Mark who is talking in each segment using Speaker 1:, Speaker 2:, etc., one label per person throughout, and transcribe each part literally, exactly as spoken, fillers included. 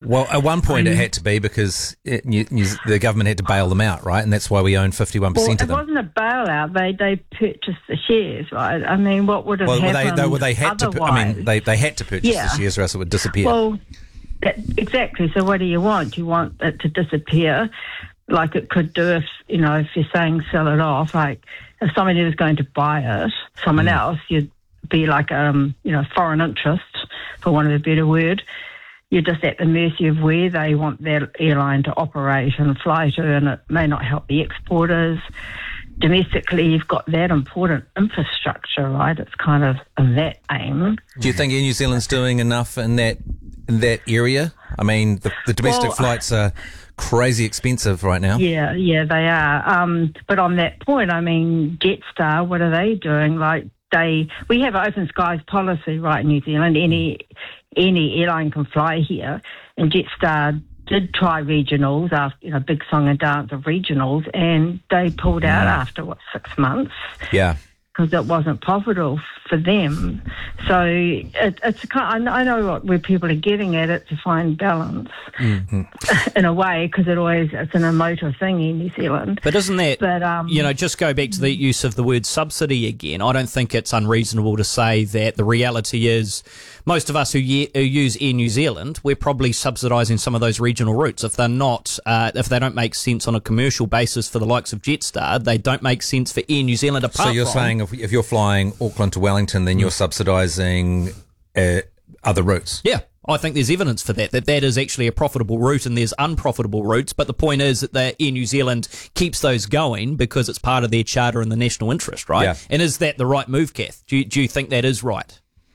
Speaker 1: Well, at one point um, it had to be because it, New, New, the government had to bail them out, right? And that's why we own fifty-one percent
Speaker 2: well,
Speaker 1: of them.
Speaker 2: It wasn't a bailout. They they purchased the shares, right? I mean, what would have
Speaker 1: well,
Speaker 2: happened
Speaker 1: they, they, well, they had
Speaker 2: otherwise?
Speaker 1: to. I mean, they, they had to purchase
Speaker 2: yeah.
Speaker 1: the shares, or else it would disappear.
Speaker 2: Well, that, exactly. So what do you want? You want it to disappear, like it could do if you know if you're saying sell it off. Like if somebody was going to buy it, someone mm. else, you'd be like um you know foreign interest, for want of a better word. You're just at the mercy of where they want their airline to operate and fly to, and it may not help the exporters. Domestically, you've got that important infrastructure, right? It's kind of in that aim.
Speaker 1: Do you think Air New Zealand's doing enough in that in that area? I mean, the, the domestic well, flights are crazy expensive right now.
Speaker 2: Yeah, yeah, they are. Um, but on that point, I mean, Jetstar, what are they doing? Like they, we have an open skies policy, right, in New Zealand. Any any airline can fly here, and Jetstar did try regionals after, you know, big song and dance of regionals, and they pulled out mm. after, what, six months?
Speaker 1: Yeah.
Speaker 2: Because it wasn't profitable for them. So it, it's kind of, I know what, where people are getting at it, to find balance mm-hmm. in a way, because it always it's an emotive thing in New Zealand.
Speaker 3: But isn't that,
Speaker 2: but, um,
Speaker 3: you know, just go back to the use of the word subsidy again. I don't think it's unreasonable to say that the reality is most of us who, ye- who use Air New Zealand, we're probably subsidising some of those regional routes. If they're not, uh, if they don't make sense on a commercial basis for the likes of Jetstar, they don't make sense for Air New Zealand apart
Speaker 1: So you're
Speaker 3: from,
Speaker 1: saying if, if you're flying Auckland to Wellington, then you're subsidising uh, other routes?
Speaker 3: Yeah. I think there's evidence for that, that that is actually a profitable route and there's unprofitable routes. But the point is that the Air New Zealand keeps those going because it's part of their charter and the national interest, right?
Speaker 1: Yeah.
Speaker 3: And is that the right move, Kath? Do you, do you think that is right?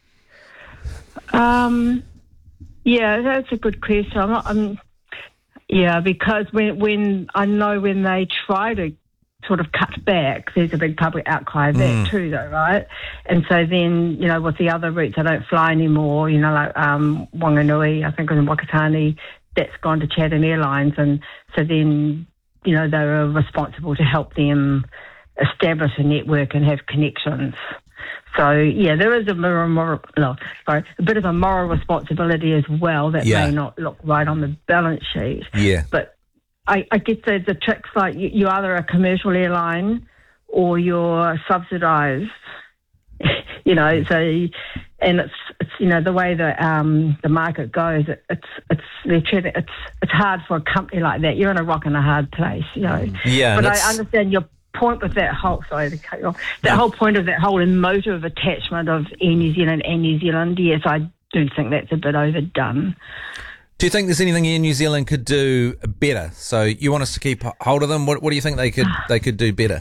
Speaker 2: Um, yeah, that's a good question. I'm not, I'm, yeah, because when when I know when they try to sort of cut back, there's a big public outcry of that mm. too, though, right? And so then, you know, with the other routes, I don't fly anymore, you know, like um, Wanganui, I think it was in Wakatani, that's gone to Chatham Airlines. And so then, you know, they were responsible to help them establish a network and have connections. So, yeah, there is a, moral, moral, no, sorry, a bit of a moral responsibility as well that
Speaker 1: yeah.
Speaker 2: may not look right on the balance sheet.
Speaker 1: Yeah.
Speaker 2: But I, I guess the, the trick's like you, you're either a commercial airline or you're subsidised, you know, so, and it's, it's you know, the way that um, the market goes, it, it's, it's, they're treating, it's, it's hard for a company like that. You're in a rock and a hard place, you know.
Speaker 1: Yeah.
Speaker 2: But I understand your point with that whole, sorry to cut you off, that yeah. whole point of that whole emotive attachment of Air New Zealand and New Zealand, yes, I do think that's a bit overdone.
Speaker 1: Do you think there's anything Air New Zealand could do better? So you want us to keep hold of them? What, what do you think they could they could do better?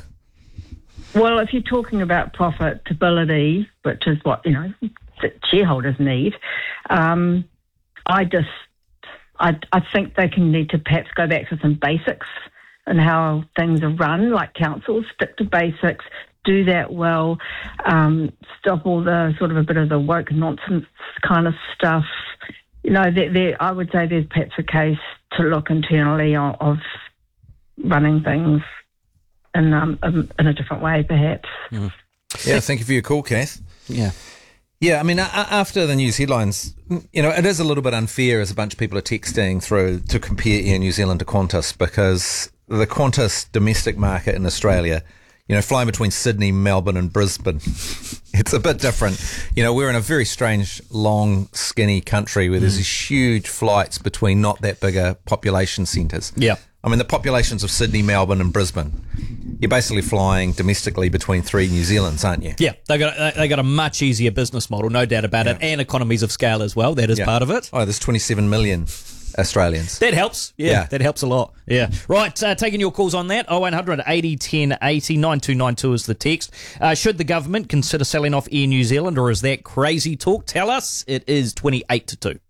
Speaker 2: Well, if you're talking about profitability, which is what, you know, that shareholders need, um, I just, I, I think they can need to perhaps go back to some basics and how things are run, like councils, stick to basics, do that well, um, stop all the sort of a bit of the woke nonsense kind of stuff. You know, there, there, I would say there's perhaps a case to look internally of, of running things in, um, in a different way, perhaps.
Speaker 1: Mm. Yeah, thank you for your call, Kath.
Speaker 3: Yeah.
Speaker 1: Yeah, I mean, a- after the news headlines, you know, it is a little bit unfair as a bunch of people are texting through to compare Air New Zealand to Qantas, because the Qantas domestic market in Australia, you know, flying between Sydney, Melbourne and Brisbane, it's a bit different. You know, we're in a very strange, long, skinny country where there's mm. these huge flights between not that bigger population centres.
Speaker 3: Yeah.
Speaker 1: I mean, the populations of Sydney, Melbourne and Brisbane, you're basically flying domestically between three New Zealands, aren't you?
Speaker 3: Yeah, they got they got a much easier business model, no doubt about yeah. it, and economies of scale as well. That is yeah. part of it.
Speaker 1: Oh, there's twenty-seven million Australians.
Speaker 3: That helps. Yeah, yeah. that helps a lot. Yeah. Right, uh, taking your calls on that. oh one hundred eighty ten eighty nine two nine two is the text. Uh, should the government consider selling off Air New Zealand, or is that crazy talk? Tell us. It is twenty-eight to two.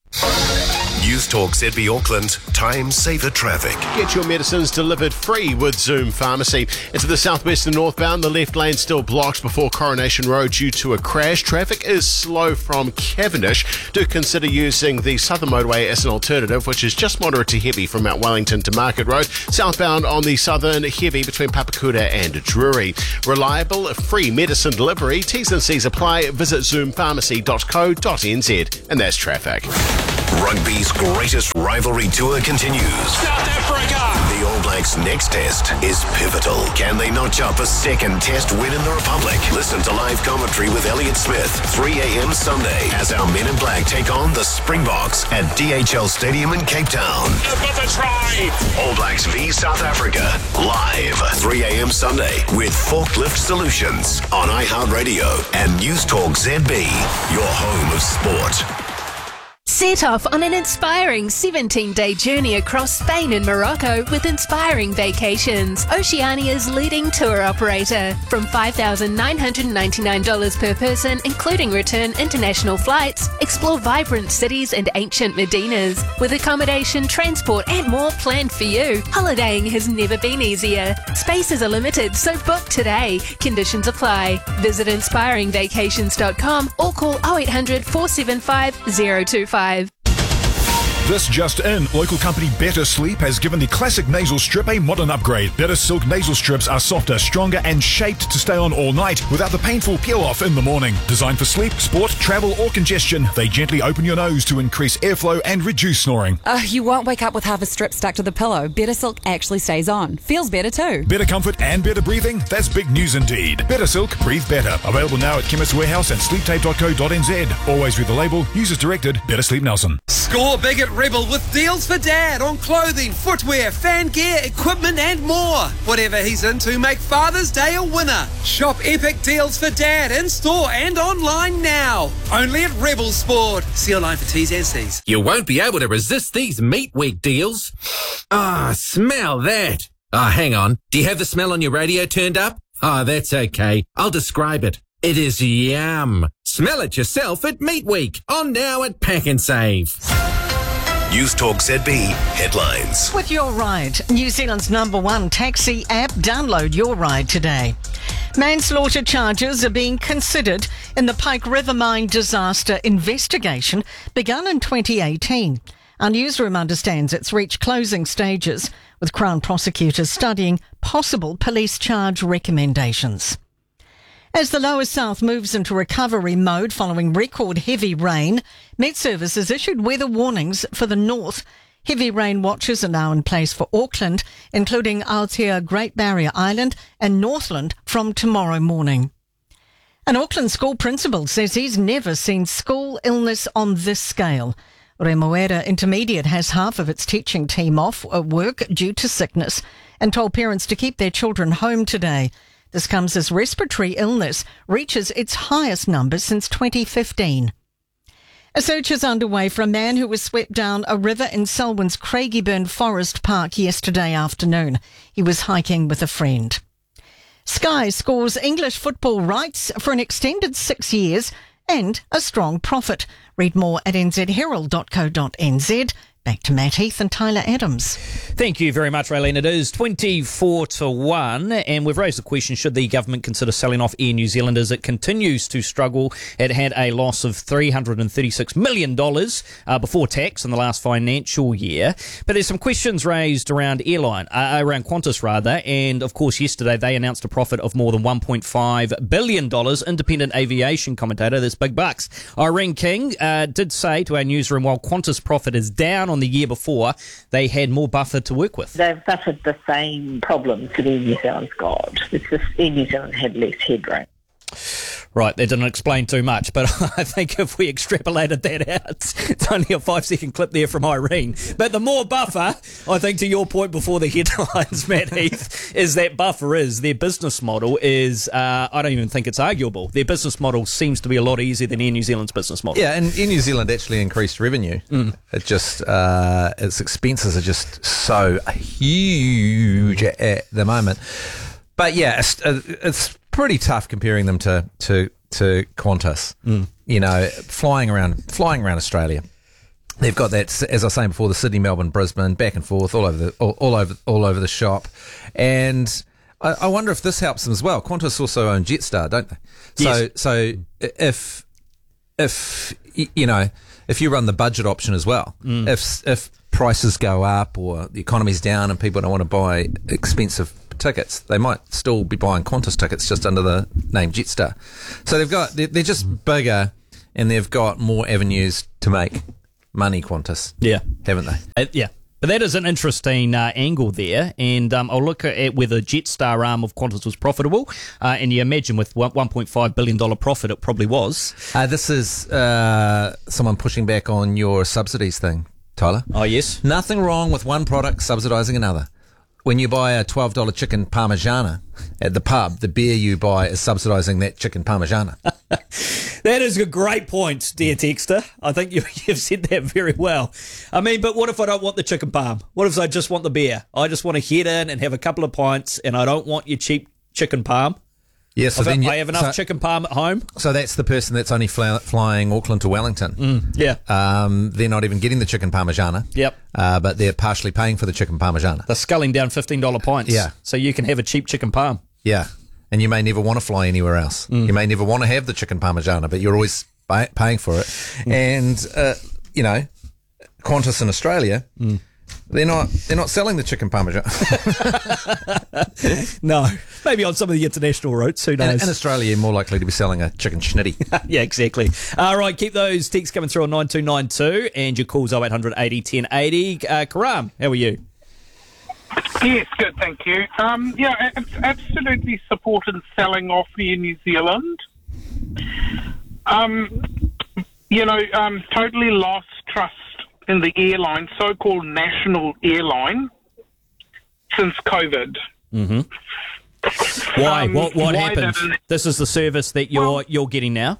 Speaker 4: News Talk Z B Auckland, time saver traffic.
Speaker 5: Get your medicines delivered free with Zoom Pharmacy. Into the southwest and northbound, the left lane still blocked before Coronation Road due to a crash. Traffic is slow from Cavendish. Do consider using the southern motorway as an alternative, which is just moderate to heavy from Mount Wellington to Market Road. Southbound on the southern, heavy between Papakura and Drury. Reliable, free medicine delivery. T's and C's apply. Visit zoom pharmacy dot co dot n z. And that's traffic.
Speaker 4: Rugby's greatest rivalry tour continues.
Speaker 6: South Africa!
Speaker 4: The All Blacks' next test is pivotal. Can they notch up a second test win in the Republic? Listen to live commentary with Elliot Smith, three a.m. Sunday, as our Men in Black take on the Springboks at D H L Stadium in Cape Town.
Speaker 6: Over the try!
Speaker 4: All Blacks v South Africa, live, three a.m. Sunday, with Forklift Solutions on iHeartRadio and News Talk Z B, your home of sport.
Speaker 7: Set off on an inspiring seventeen-day journey across Spain and Morocco with Inspiring Vacations, Oceania's leading tour operator. From five thousand nine hundred ninety-nine dollars per person, including return international flights, explore vibrant cities and ancient medinas. With accommodation, transport and more planned for you, holidaying has never been easier. Spaces are limited, so book today. Conditions apply. Visit inspiring vacations dot com or call oh eight hundred, four seven five, oh two five.
Speaker 8: This just in, local company Better Sleep has given the classic nasal strip a modern upgrade. Better Silk nasal strips are softer, stronger and shaped to stay on all night without the painful peel-off in the morning. Designed for sleep, sport, travel or congestion, they gently open your nose to increase airflow and reduce snoring.
Speaker 9: Uh, you won't wake up with half a strip stuck to the pillow. Better Silk actually stays on. Feels better too.
Speaker 8: Better comfort and better breathing? That's big news indeed. Better Silk, breathe better. Available now at Chemist Warehouse and sleep tape dot co dot n z. Always read the label. Users directed. Better Sleep Nelson.
Speaker 10: Score big at Rebel with deals for Dad on clothing, footwear, fan gear, equipment and more. Whatever he's into, make Father's Day a winner. Shop epic deals for Dad in store and online now. Only at Rebel Sport. See online for T's and C's.
Speaker 11: You won't be able to resist these Meat Week deals. Ah, smell that. Ah, hang on. Do you have the smell on your radio turned up? Ah, that's okay. I'll describe it. It is yum. Smell it yourself at Meat Week. On now at Pack and Save.
Speaker 4: News Talk Z B headlines.
Speaker 12: With Your Ride, New Zealand's number one taxi app, download Your Ride today. Manslaughter charges are being considered in the Pike River Mine disaster investigation begun in twenty eighteen. Our newsroom understands it's reached closing stages, with Crown prosecutors studying possible police charge recommendations. As the lower south moves into recovery mode following record heavy rain, Met Service has issued weather warnings for the north. Heavy rain watches are now in place for Auckland, including Aotea, Great Barrier Island and Northland from tomorrow morning. An Auckland school principal says he's never seen school illness on this scale. Remoera Intermediate has half of its teaching team off work due to sickness and told parents to keep their children home today. This comes as respiratory illness reaches its highest number since twenty fifteen. A search is underway for a man who was swept down a river in Selwyn's Craigieburn Forest Park yesterday afternoon. He was hiking with a friend. Sky scores English football rights for an extended six years and a strong profit. Read more at n z herald dot co dot n z. Back to Matt Heath and Tyler Adams.
Speaker 3: Thank you very much, Raylene. It is twenty-four to one, and we've raised the question, should the government consider selling off Air New Zealand as it continues to struggle? It had a loss of three hundred thirty-six million dollars uh, before tax in the last financial year. But there's some questions raised around airline, uh, around Qantas rather, and of course yesterday they announced a profit of more than one point five billion dollars. Independent aviation commentator, that's big bucks, Irene King, uh, did say to our newsroom, while Qantas profit is down on the year before, they had more buffer to work with.
Speaker 13: They've suffered the same problems that Air New Zealand's got. It's just Air New Zealand had less headroom.
Speaker 3: Right, that didn't explain too much, but I think if we extrapolated that out, it's only a five-second clip there from Irene. But the more buffer, I think to your point before the headlines, Matt Heath, is that buffer is their business model is, uh, I don't even think it's arguable. Their business model seems to be a lot easier than Air New Zealand's business model.
Speaker 1: Yeah, and Air New Zealand actually increased revenue. Mm. It just, uh, its expenses are just so huge at the moment. But yeah, it's, it's pretty tough comparing them to to to Qantas. Mm. You know, flying around flying around Australia. They've got that, as I was saying before, the Sydney, Melbourne, Brisbane, back and forth, all over the all, all over all over the shop. And I, I wonder if this helps them as well. Qantas also own Jetstar, don't they?
Speaker 3: Yes.
Speaker 1: So so if if you know if you run the budget option as well, mm. if if prices go up or the economy's down and people don't want to buy expensive tickets, they might still be buying Qantas tickets just under the name Jetstar. So they've got they're, they're just bigger and they've got more avenues to make money, Qantas.
Speaker 3: Yeah.
Speaker 1: Haven't they?
Speaker 3: Uh, yeah. But that is an interesting uh, angle there, and um, I'll look at whether Jetstar arm of Qantas was profitable, uh, and you imagine with one point five billion dollars profit, it probably was.
Speaker 1: Uh, this is uh, someone pushing back on your subsidies thing, Tyler.
Speaker 3: Oh, yes.
Speaker 1: Nothing wrong with one product subsidising another. When you buy a twelve dollars chicken parmigiana at the pub, the beer you buy is subsidising that chicken parmigiana.
Speaker 3: That is a great point, dear Texter. I think you, you've said that very well. I mean, but what if I don't want the chicken parm? What if I just want the beer? I just want to head in and have a couple of pints, and I don't want your cheap chicken parm.
Speaker 1: Yeah, so
Speaker 3: I've,
Speaker 1: then you,
Speaker 3: I have enough
Speaker 1: so,
Speaker 3: chicken parm at home.
Speaker 1: So that's the person that's only fly, flying Auckland to Wellington.
Speaker 3: Mm, yeah.
Speaker 1: Um, they're not even getting the chicken parmigiana.
Speaker 3: Yep.
Speaker 1: Uh, but they're partially paying for the chicken parmigiana.
Speaker 3: They're sculling down fifteen dollars pints.
Speaker 1: Yeah.
Speaker 3: So you can have a cheap chicken parm.
Speaker 1: Yeah. And you may never want to fly anywhere else. Mm. You may never want to have the chicken parmigiana, but you're always pay, paying for it. Mm. And, uh, you know, Qantas in Australia... Mm. They're not. They're not selling the chicken parmesan.
Speaker 3: No, maybe on some of the international routes. Who knows?
Speaker 1: In, in Australia, you're more likely to be selling a chicken schnitty.
Speaker 3: Yeah, exactly. All right, keep those texts coming through on nine two nine two and your calls oh eight hundred eighty ten eighty. Uh, Karam, how are you?
Speaker 14: Yes, good, thank you. Um, yeah, it's absolutely supported selling off Air New Zealand. Um, you know, um, totally lost trust in the airline, so-called national airline, since COVID.
Speaker 3: Mm-hmm. Why?
Speaker 14: Um,
Speaker 3: what what
Speaker 14: why
Speaker 3: happened?
Speaker 14: that-
Speaker 3: This is the service that you're
Speaker 14: Well-
Speaker 3: you're getting now?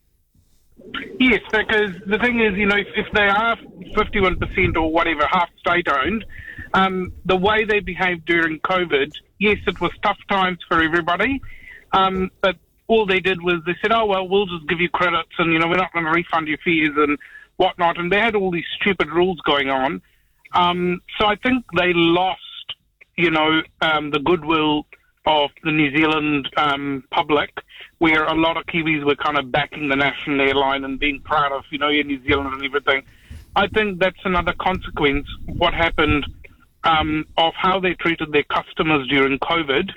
Speaker 14: Yes, because the thing is, you know, if, if they are fifty-one percent or whatever, half state-owned, um, the way they behaved during COVID, yes, it was tough times for everybody, um, but all they did was they said, oh, well, we'll just give you credits and, you know, we're not going to refund your fees and whatnot, and they had all these stupid rules going on. Um, so I think they lost, you know, um, the goodwill of the New Zealand um, public, where a lot of Kiwis were kind of backing the national airline and being proud of, you know, Air New Zealand and everything. I think that's another consequence of what happened um, of how they treated their customers during COVID.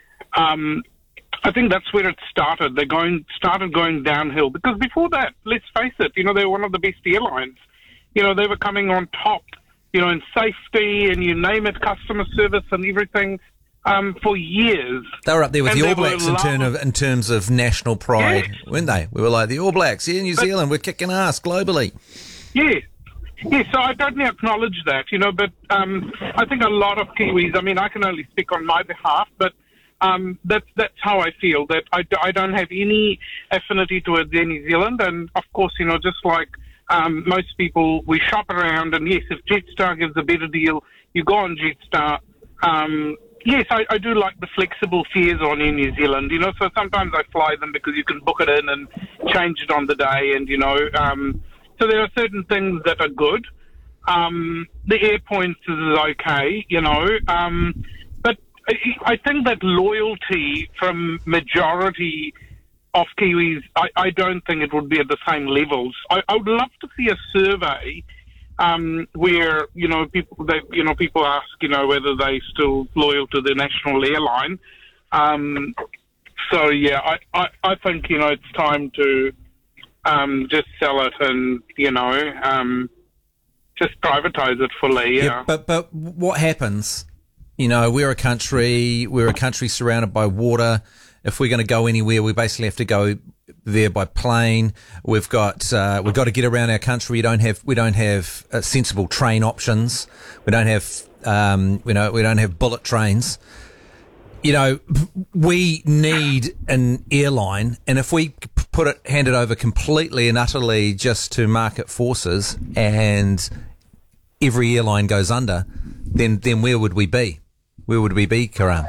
Speaker 14: Um, I think that's where it started. They going started going downhill because before that, let's face it, you know, they were one of the best airlines. You know, they were coming on top, you know, in safety and you name it, customer service and everything um, for years.
Speaker 1: They were up there with
Speaker 14: And
Speaker 1: the
Speaker 14: they
Speaker 1: All Blacks
Speaker 14: were
Speaker 1: in, turn of, in terms of national pride,
Speaker 14: Yes.
Speaker 1: weren't they? We were like, the All Blacks, yeah, New
Speaker 14: But-
Speaker 1: Zealand, we're kicking ass globally.
Speaker 14: Yeah. Yeah, so I totally acknowledge that, you know, but um, I think a lot of Kiwis, I mean, I can only speak on my behalf, but um, that's, that's how I feel, that I, d- I don't have any affinity towards Air New Zealand. And, of course, you know, just like um, most people, we shop around, and, yes, if Jetstar gives a better deal, you go on Jetstar. Um, yes, I, I do like the flexible fares on Air New Zealand, you know, so sometimes I fly them because you can book it in and change it on the day and, you know... Um, So there are certain things that are good. Um, the air points is okay, you know. Um, but I, I think that loyalty from majority of Kiwis, I, I don't think it would be at the same levels. I, I would love to see a survey um, where, you know, people that you know people ask, you know, whether they still loyal to their national airline. Um, so yeah, I, I, I think you know it's time to. Um, just sell it and, you know, um, just privatise it fully, yeah.
Speaker 1: Yeah, but but what happens? You know, we're a country, we're a country surrounded by water. If we're going to go anywhere, we basically have to go there by plane. We've got uh, we've got to get around our country. We don't have we don't have uh, sensible train options. We don't have um, you know we don't have bullet trains. You know, we need an airline, and if we put it, hand it over completely and utterly just to market forces, and every airline goes under, then then where would we be? Where would we be, Karam?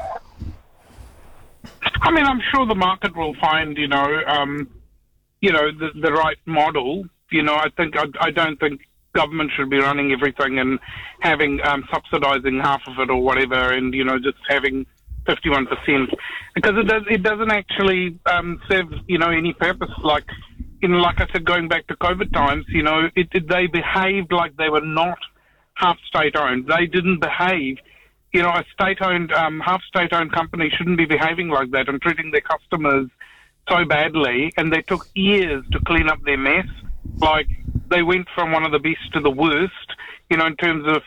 Speaker 14: I mean, I'm sure the market will find, you know, um, you know, the, the right model. You know, I think I, I don't think government should be running everything and having um, subsidising half of it or whatever, and you know, just having fifty-one percent, because it does it doesn't actually um, serve you know any purpose. Like you know, like I said, going back to COVID times, you know, it, it, they behaved like they were not half state owned. They didn't behave. You know, a state owned, um, half state owned company shouldn't be behaving like that and treating their customers so badly. And they took years to clean up their mess. Like they went from one of the best to the worst, you know, in terms of